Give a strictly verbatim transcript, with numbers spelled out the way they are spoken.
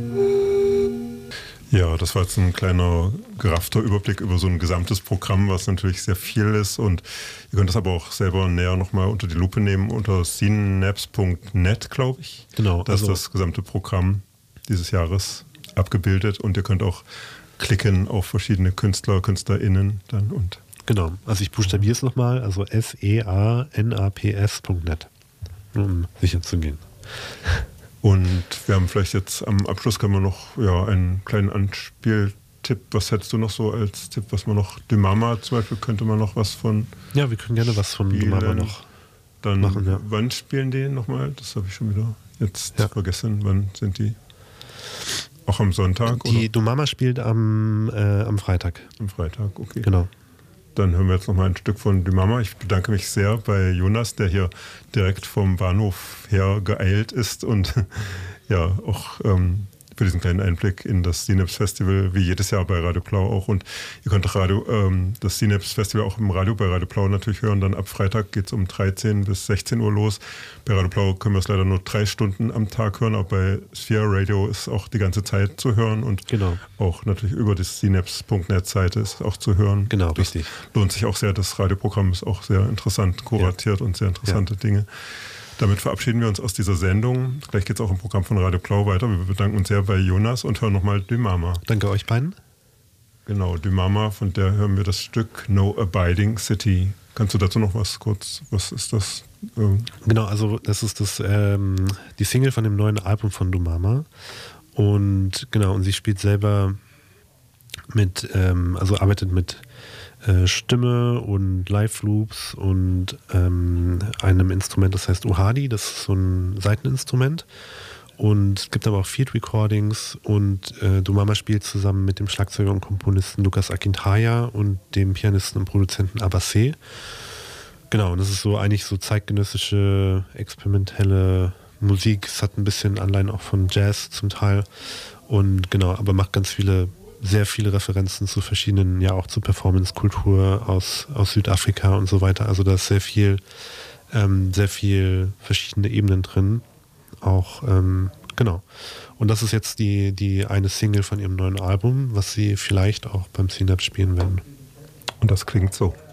Ja, das war jetzt ein kleiner geraffter Überblick über so ein gesamtes Programm, was natürlich sehr viel ist, und ihr könnt das aber auch selber näher nochmal unter die Lupe nehmen unter synapse punkt net, glaube ich. Genau. Da ist also das gesamte Programm dieses Jahres abgebildet, und ihr könnt auch klicken auf verschiedene Künstler, KünstlerInnen dann und. Genau, also ich buchstabiere es nochmal, also S E A N A P S punkt net, um sicher zu gehen. Und wir haben vielleicht jetzt am Abschluss können wir noch ja, einen kleinen Anspieltipp. Was hättest du noch so als Tipp, was man noch, Dumama zum Beispiel, könnte man noch was von. Ja, wir können gerne was von Dumama noch dann machen. Ja. Wann spielen die nochmal? Das habe ich schon wieder jetzt ja. vergessen. Wann sind die? Auch am Sonntag? Die oder? Dumama spielt am, äh, am Freitag. Am Freitag, okay. Genau. Dann hören wir jetzt nochmal ein Stück von Dumama. Ich bedanke mich sehr bei Jonas, der hier direkt vom Bahnhof her geeilt ist und ja auch ähm, für diesen kleinen Einblick in das Synapse Festival, wie jedes Jahr bei Radio Blau auch. Und ihr könnt auch Radio, ähm, das Synapse Festival auch im Radio bei Radio Blau natürlich hören. Dann ab Freitag geht es um dreizehn bis sechzehn Uhr los. Bei Radio Blau können wir es leider nur drei Stunden am Tag hören, aber bei Sphere Radio ist auch die ganze Zeit zu hören und genau. auch natürlich über die synapse punkt net Seite ist auch zu hören. Genau, das richtig. Lohnt sich auch sehr. Das Radioprogramm ist auch sehr interessant kuratiert ja. und sehr interessante ja. Dinge. Damit verabschieden wir uns aus dieser Sendung. Gleich geht es auch im Programm von Radio Blau weiter. Wir bedanken uns sehr bei Jonas und hören nochmal Dumama. Danke euch beiden. Genau, Dumama, von der hören wir das Stück No Abiding City. Kannst du dazu noch was kurz, was ist das? Ähm genau, also das ist das, ähm, die Single von dem neuen Album von Dumama. Und genau, und sie spielt selber mit, ähm, also arbeitet mit äh, Stimme und Live-Loops und ähm, einem Instrument, das heißt Uhadi, das ist so ein Saiteninstrument. Und es gibt aber auch Field Recordings und äh, Dumama spielt zusammen mit dem Schlagzeuger und Komponisten Lukas Akintaya und dem Pianisten und Produzenten Abbasé. Genau, und das ist so eigentlich so zeitgenössische, experimentelle Musik. Es hat ein bisschen Anleihen auch von Jazz zum Teil. Und genau, aber macht ganz viele, sehr viele Referenzen zu verschiedenen, ja auch zu Performance-Kultur aus, aus Südafrika und so weiter. Also da ist sehr viel, ähm, sehr viel verschiedene Ebenen drin. Auch, ähm, genau. Und das ist jetzt die, die eine Single von ihrem neuen Album, was sie vielleicht auch beim Synapse spielen werden. Und das klingt so.